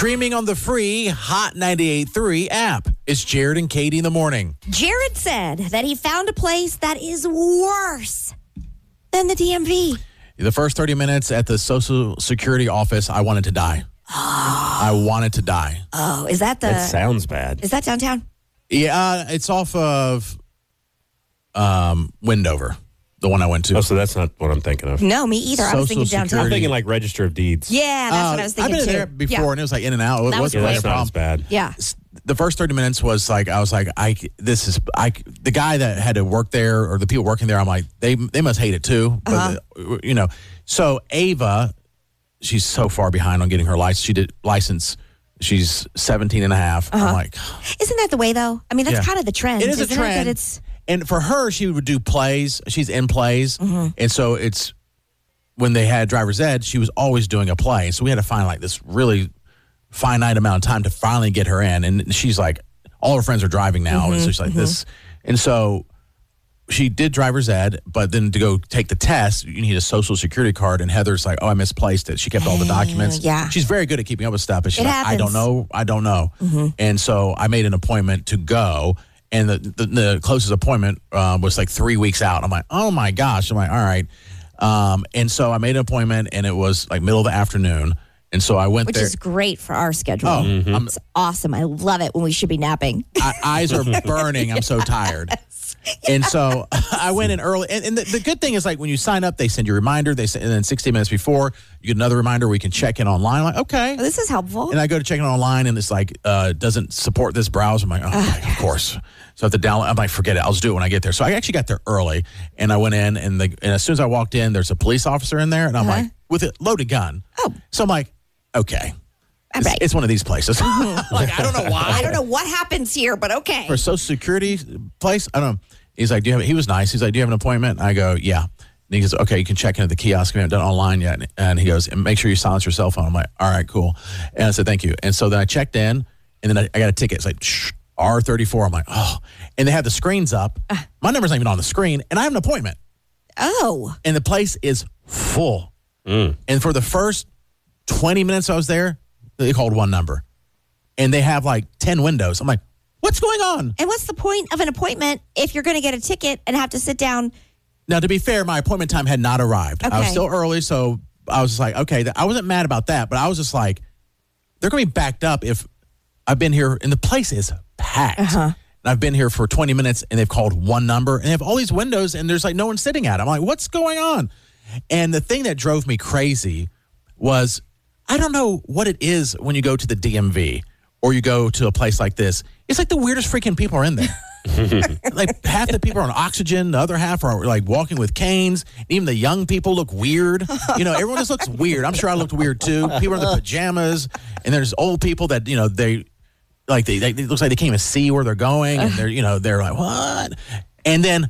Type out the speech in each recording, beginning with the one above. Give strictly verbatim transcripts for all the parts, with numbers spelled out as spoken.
Streaming on the free Hot ninety-eight point three app. It's Jared and Katie in the morning. Jared said that he found a place that is worse than the D M V. The first thirty minutes at the Social Security office, I wanted to die. I wanted to die. Oh, is that the... That sounds bad. Is that downtown? Yeah, it's off of um, Wendover, the one I went to. Oh, so that's not what I'm thinking of. No, me either. I was Social thinking downtown. Security. I'm thinking like Register of Deeds. Yeah, that's Uh, what I was thinking I've been too. there before, Yeah. and it was like in and out. It That was wasn't great. really Yeah, a that sounds problem. bad. Yeah. The first thirty minutes was like, I was like, I, this is, I, the guy that had to work there or the people working there, I'm like, they they must hate it too. But, Uh-huh. you know, so Ava, she's so far behind on getting her license. She did license. She's seventeen and a half. Uh-huh. I'm like, Isn't that the way, though? I mean, that's Yeah. kind of the trend. it is a isn't trend. It, that it's, and for her, she would do plays. She's in plays. Mm-hmm. And so it's, when they had driver's ed, she was always doing a play. So we had to find like this really finite amount of time to finally get her in. And she's like, all her friends are driving now. And so she's like this. And so she did driver's ed, but then to go take the test, you need a social security card. And Heather's like, oh, I misplaced it. She kept all the documents. yeah. She's very good at keeping up with stuff. But she's It like, I don't happens. know. I don't know. And so I made an appointment to go. And the, the, the closest appointment uh, was like three weeks out. I'm like, oh my gosh. I'm like, all right. Um, and so I made an appointment and it was like middle of the afternoon. And so I went which there. is great for our schedule. Oh, I'm- It's awesome. I love it when we should be napping. I, eyes are burning. I'm so tired. And so I went in early. And, and the, the good thing is, like, when you sign up, they send you a reminder. They send, and then sixty minutes before, you get another reminder where you can check in online. I'm like, okay. Oh, this is helpful. And I go to check in online, and it's like, uh, doesn't support this browser. I'm like, oh, okay, of course. So I have to download. I'm like, forget it. I'll just do it when I get there. So I actually got there early, and I went in, and, the, and as soon as I walked in, there's a police officer in there, and I'm Uh-huh. like, with a loaded gun. Oh. So I'm like, okay. All It's, right. it's one of these places. Like, I don't know why. I don't know what happens here, but okay. For a Social Security place, I don't know. He's like, do you have, he was nice. He's like, do you have an appointment? I go, yeah. And he goes, okay, you can check in at the kiosk. We haven't done it online yet. And he goes, and make sure you silence your cell phone. I'm like, all right, cool. And I said, thank you. And so then I checked in, and then I, I got a ticket. It's like, shh, R thirty-four. I'm like, oh. And they have the screens up. My number's not even on the screen, and I have an appointment. Oh. And the place is full. And for the first twenty minutes I was there, they called one number. And they have like ten windows. I'm like, what's going on? And what's the point of an appointment if you're going to get a ticket and have to sit down? Now, to be fair, my appointment time had not arrived. I was Okay. still early, so I was just like, okay. th- I wasn't mad about that, but I was just like, they're going to be backed up if I've been here, and the place is packed. Uh-huh. And I've been here for twenty minutes, and they've called one number, and they have all these windows, and there's like no one sitting at it. I'm like, what's going on? And the thing that drove me crazy was, I don't know what it is when you go to the D M V or you go to a place like this. It's like the weirdest freaking people are in there. Like half the people are on oxygen, the other half are like walking with canes. Even the young people look weird. You know, everyone just looks weird. I'm sure I looked weird too. People are in the pajamas, and there's old people that, you know, they like they, they it looks like they can't even see where they're going, and they're, you know, they're like, what? And then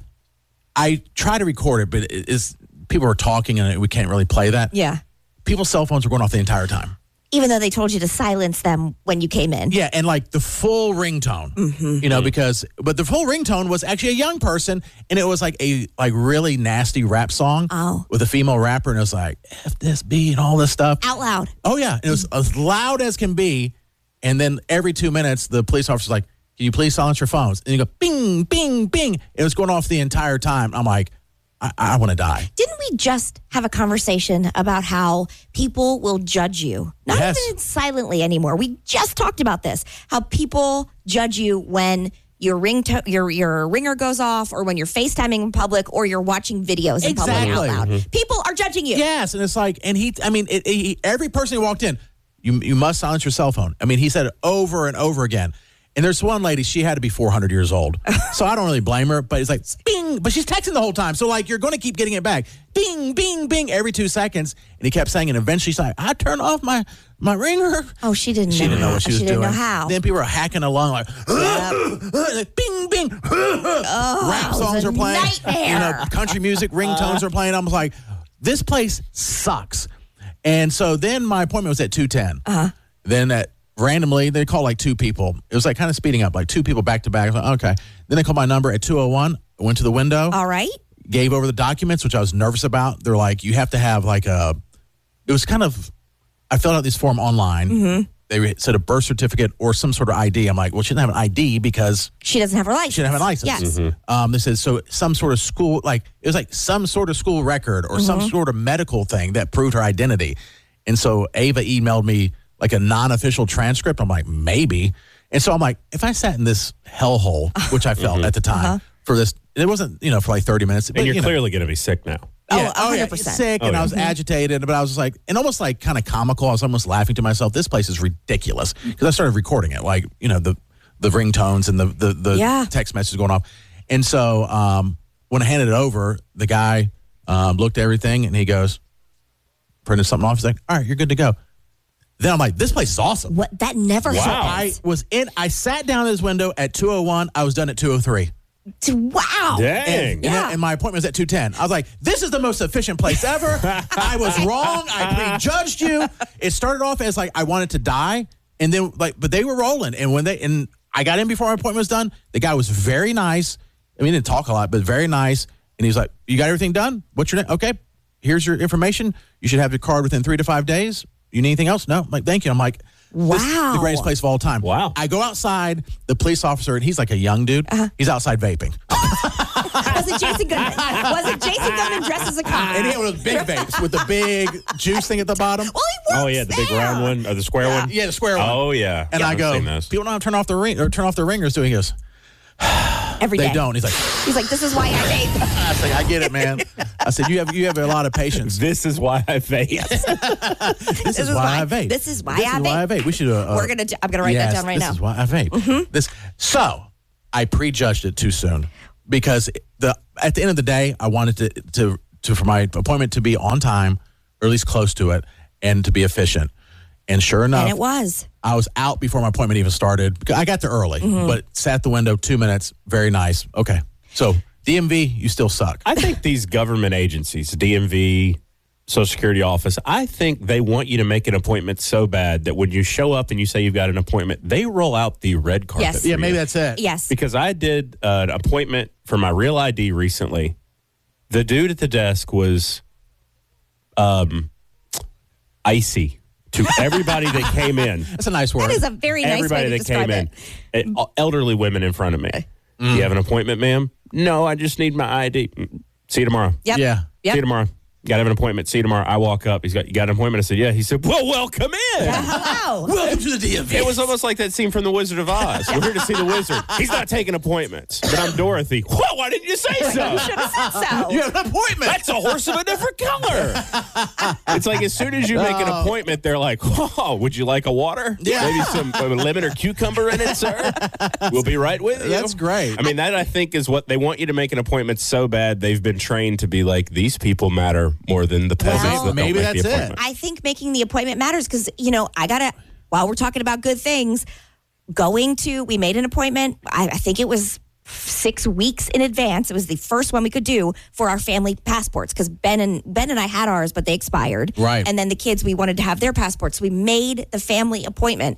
I try to record it, but it is people are talking and we can't really play that. Yeah. People's cell phones are going off the entire time. Even though they told you to silence them when you came in. Yeah, and like the full ringtone, Mm-hmm. you know, because but the full ringtone was actually a young person, and it was like a like really nasty rap song Oh. with a female rapper, and it was like F this beat and all this stuff. Out loud. Oh yeah, it was as loud as can be, and then every two minutes the police officer's like, "Can you please silence your phones?" And you go, "Bing, bing, bing." It was going off the entire time. I'm like, I, I want to die. Didn't we just have a conversation about how people will judge you? Not Yes. even silently anymore. We just talked about this. How people judge you when your ring to- your your ringer goes off, or when you're FaceTiming in public, or you're watching videos in public Exactly. out loud. People are judging you. Yes, and it's like, and he, I mean, it, he, every person who walked in, you you must silence your cell phone. I mean, he said it over and over again. And there's one lady, she had to be four hundred years old. So I don't really blame her, but it's like, bing, but she's texting the whole time. So like, you're going to keep getting it back. Bing, bing, bing, every two seconds. And he kept saying, and eventually she's like, I turned off my, my ringer. Oh, she didn't She know. didn't know what she was she doing. didn't know how. Then people were hacking along like, like, bing, bing. Rap was songs a are playing. nightmare. You know, country music ringtones are playing. I was like, this place sucks. And so then my appointment was at two ten. Uh-huh. Then at randomly, they called like two people. It was like kind of speeding up, like two people back to back. I was like, okay. Then they called my number at two oh one. I went to the window. All right. Gave over the documents, which I was nervous about. They're like, you have to have like a, it was kind of, I filled out this form online, they said a birth certificate or some sort of I D. I'm like, well, she doesn't have an I D because she doesn't have her license. she doesn't have a license. Yes. Mm-hmm. Um, they said, so some sort of school, like, it was like some sort of school record or mm-hmm. some sort of medical thing that proved her identity. And so Ava emailed me like a non-official transcript. I'm like, maybe. And so I'm like, if I sat in this hellhole, which I felt mm-hmm. at the time uh-huh. for this, it wasn't, you know, for like thirty minutes. And but, you're you know, clearly going to be sick now. Yeah, oh, one hundred percent. Oh, yeah. Sick, oh, and yeah. I was agitated, but I was just like, and almost like kind of comical. I was almost laughing to myself. This place is ridiculous because I started recording it, like, you know, the the ringtones and the the, the yeah. text messages going off. And so um, when I handed it over, the guy um, looked at everything and he goes, printed something off. He's like, all right, you're good to go. Then I'm like, this place is awesome. What? That never wow. happens. I was in. I sat down at his window at two oh one. I was done at two oh three. Wow. Dang. And, Yeah. and, and my appointment was at two ten. I was like, this is the most efficient place ever. I was wrong. I prejudged you. It started off as like I wanted to die. And then like, but they were rolling. And when they, and I got in before my appointment was done. The guy was very nice. I mean, he didn't talk a lot, but very nice. And he's like, you got everything done? What's your name? Okay. Here's your information. You should have your card within three to five days. You need anything else? No. I'm like, thank you. I'm like, this is wow. the greatest place of all time. Wow. I go outside, the police officer, and he's like a young dude. Uh-huh. He's outside vaping. Was it Jason Goodman? Was it Jason Goodman dressed as a cop? And he had one of those big vapes with the big juice thing at the bottom. Well, he works Oh, yeah, the big there. round one, or the square Yeah, one? yeah, the square one. Oh, yeah. And yeah, I I've go, seen those. people don't know how to turn off the ring or turn off their ringers. Do he goes, Every they day. don't. He's like, He's like, this is why I vape. I was like, I get it, man. I said, you have you have a lot of patience. This is why I vape. This, is, why, I vape. This is why this I is vape. why I vape. We should. Uh, We're gonna. do- I'm gonna write yes, that down right this now. This is why I vape. Mm-hmm. This. So I prejudged it too soon because the at the end of the day, I wanted to to to for my appointment to be on time or at least close to it and to be efficient. And sure enough, And it was. I was out before my appointment even started. I got there early, Mm-hmm. but sat at the window two minutes. Very nice. Okay. So D M V, you still suck. I think these government agencies, D M V, Social Security Office, I think they want you to make an appointment so bad that when you show up and you say you've got an appointment, they roll out the red carpet. Yes. for Yeah, you. maybe that's it. Yes. Because I did uh, an appointment for my real I D recently. The dude at the desk was um, icy to everybody that came in. That's a nice word. That is a very nice Everybody way to that describe came it. in, uh, elderly women in front of me. Do you have an appointment, ma'am? No, I just need my I D. Mm, See you tomorrow. Yep. Yeah. Yep. See you tomorrow. Got to have an appointment. See you tomorrow. I walk up. He's got, you got an appointment? I said, yeah. He said, well, welcome in. Yeah, hello. Welcome to the D M V. It was almost like that scene from The Wizard of Oz. We're here to see the wizard. He's not taking appointments. But I'm Dorothy. Whoa, why didn't you say so? You should have said so. You have an appointment. That's a horse of a different color. It's like as soon as you make an appointment, they're like, oh, would you like a water? Yeah. Maybe some uh, lemon or cucumber in it, sir? We'll be right with you. That's great. I mean, that I think is what they want you to make an appointment so bad. They've been trained to be like, these people matter more than the peasants Well, that don't maybe make the that's it. appointment. I think making the appointment matters because, you know, I got to, while we're talking about good things, going to, we made an appointment. I, I think it was six weeks in advance. It was the first one we could do for our family passports because Ben and Ben and I had ours, but they expired. Right. And then the kids, we wanted to have their passports. So we made the family appointment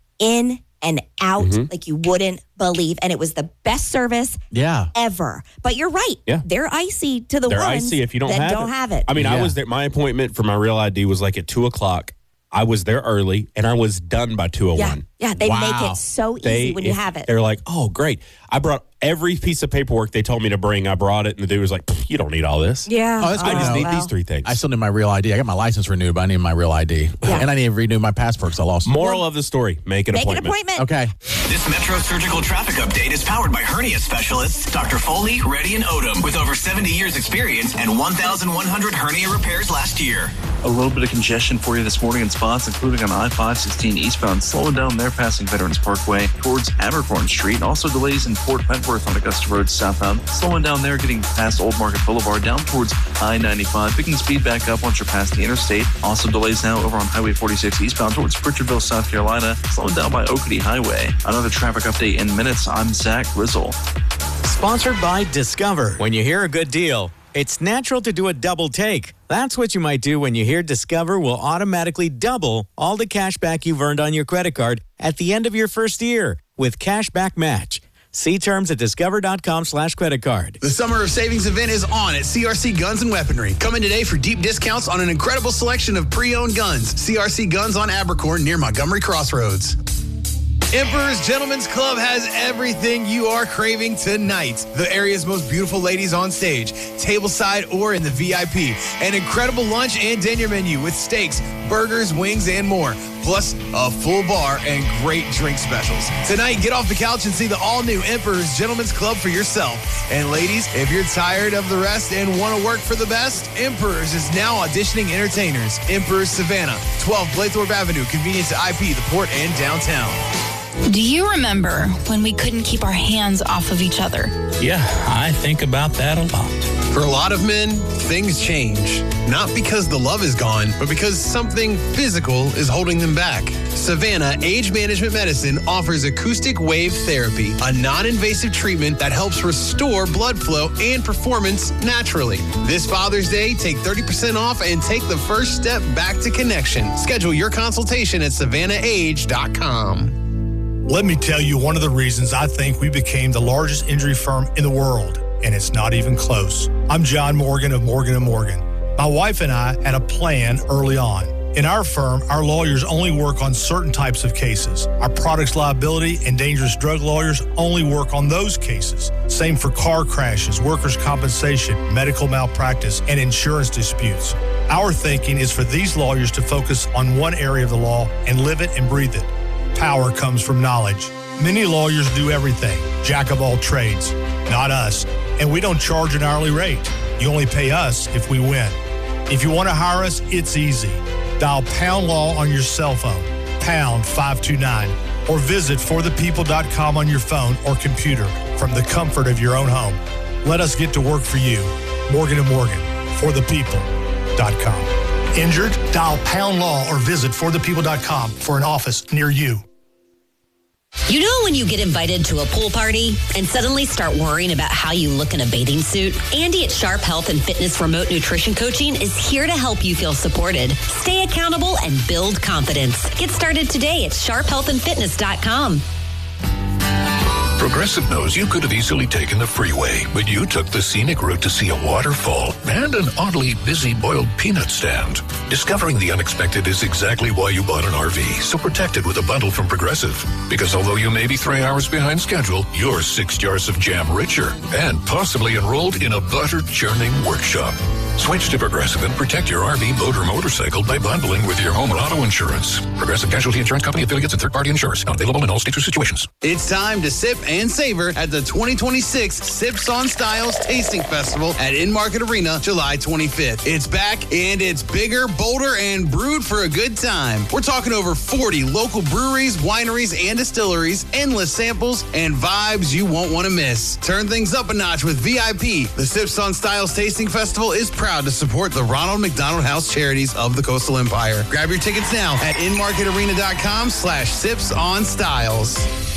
in and out Mm-hmm. like you wouldn't believe. And it was the best service Yeah. ever. But you're right. Yeah. They're icy to the They're ones icy if you don't that have don't it. have it. I mean, I Yeah. was there. My appointment for my real I D was like at two o'clock. I was there early, and I was done by two oh yeah. one. Yeah. They Wow. make it so easy They, when you if- have it. They're like, oh, great. I brought every piece of paperwork they told me to bring. I brought it, and the dude was like, you don't need all this. Yeah. Oh, that's good I to just know. need well. these three things. I still need my real I D. I got my license renewed, but I need my real I D. Yeah. And I need to renew my passport because I lost it. Moral of the story, make an Make an appointment. appointment. Okay. This Metro Surgical Traffic Update is powered by hernia specialists Doctor Foley, Reddy, and Odom with over seventy years experience and one thousand one hundred hernia repairs last year. A little bit of congestion for you this morning in spots, including on I five sixteen eastbound, slowing down there passing Veterans Parkway towards Abercorn Street. Also delays in Fort Petworth on Augusta Road southbound, slowing down there getting past Old Market Boulevard down towards I ninety-five, picking speed back up once you're past the interstate. Also delays now over on Highway forty-six eastbound towards Pritchardville, South Carolina, slowing down by Oakity Highway. Another traffic update in minutes. I'm Zach Grizzle. Sponsored by Discover. When you hear a good deal, it's natural to do a double take. That's what you might do when you hear Discover will automatically double all the cash back you've earned on your credit card at the end of your first year with Cashback Match. See terms at discover.com slash credit card. The Summer of Savings event is on at C R C Guns and Weaponry. Come in today for deep discounts on an incredible selection of pre-owned guns. C R C Guns on Abercorn near Montgomery Crossroads. Emperor's Gentlemen's Club has everything you are craving tonight. The area's most beautiful ladies on stage, tableside or in the V I P. An incredible lunch and dinner menu with steaks, burgers, wings, and more. Plus a full bar and great drink specials. Tonight, get off the couch and see the all-new Emperor's Gentlemen's Club for yourself. And ladies, if you're tired of the rest and want to work for the best, Emperor's is now auditioning entertainers. Emperor's Savannah, twelve Blaythorpe Avenue, convenient to I P, the Port, and downtown. Do you remember when we couldn't keep our hands off of each other? Yeah, I think about that a lot. For a lot of men, things change. Not because the love is gone, but because something physical is holding them back. Savannah Age Management Medicine offers acoustic wave therapy, a non-invasive treatment that helps restore blood flow and performance naturally. This Father's Day, take thirty percent off and take the first step back to connection. Schedule your consultation at savannah age dot com. Let me tell you one of the reasons I think we became the largest injury firm in the world, and it's not even close. I'm John Morgan of Morgan and Morgan. My wife and I had a plan early on. In our firm, our lawyers only work on certain types of cases. Our products liability and dangerous drug lawyers only work on those cases. Same for car crashes, workers' compensation, medical malpractice, and insurance disputes. Our thinking is for these lawyers to focus on one area of the law and live it and breathe it. Power comes from knowledge. Many lawyers do everything, jack of all trades. Not us, and we don't charge an hourly rate. You only pay us if we win. If you want to hire us, it's easy. Dial Pound Law on your cell phone, pound five two nine, or visit for the people dot com on your phone or computer from the comfort of your own home. Let us get to work for you. Morgan and Morgan, for the people dot com. Injured? Dial Pound Law or visit for the people dot com for an office near you. You know when you get invited to a pool party and suddenly start worrying about how you look in a bathing suit? Andy at Sharp Health and Fitness Remote Nutrition Coaching is here to help you feel supported, stay accountable, and build confidence. Get started today at sharp health and fitness dot com. Progressive knows you could have easily taken the freeway, but you took the scenic route to see a waterfall and an oddly busy boiled peanut stand. Discovering the unexpected is exactly why you bought an R V, so protect it with a bundle from Progressive. Because although you may be three hours behind schedule, you're six jars of jam richer and possibly enrolled in a butter churning workshop. Switch to Progressive and protect your R V, boat, or motorcycle by bundling with your home and auto insurance. Progressive Casualty Insurance Company affiliates and third-party insurers. Not available in all states or situations. It's time to sip and savor at the twenty twenty-six Sips on Styles Tasting Festival at In-Market Arena, July twenty-fifth. It's back, and it's bigger, bolder, and brewed for a good time. We're talking over forty local breweries, wineries, and distilleries, endless samples, and vibes you won't want to miss. Turn things up a notch with V I P. The Sips on Styles Tasting Festival is proud to support the Ronald McDonald House Charities of the Coastal Empire. Grab your tickets now at in market arena dot com slash sips on styles.